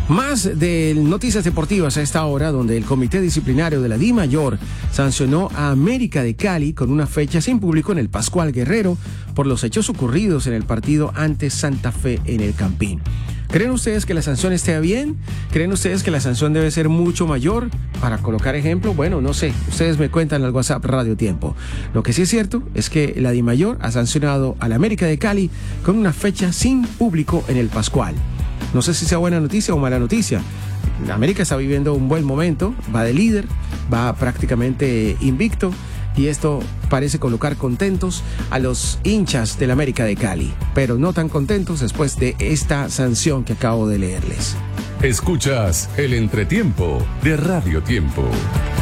Más de noticias deportivas a esta hora, donde el Comité Disciplinario de la DIMAYOR sancionó a América de Cali con una fecha sin público en el Pascual Guerrero por los hechos ocurridos en el partido ante Santa Fe en el Campín. ¿Creen ustedes que la sanción esté bien? ¿Creen ustedes que la sanción debe ser mucho mayor? Para colocar ejemplo, bueno, no sé. Ustedes me cuentan al WhatsApp Radio Tiempo. Lo que sí es cierto es que la DIMAYOR ha sancionado a la América de Cali con una fecha sin público en el Pascual. No sé si sea buena noticia o mala noticia. La América está viviendo un buen momento, va de líder, va prácticamente invicto. Y esto parece colocar contentos a los hinchas del América de Cali, pero no tan contentos después de esta sanción que acabo de leerles. Escuchas el entretiempo de Radio Tiempo.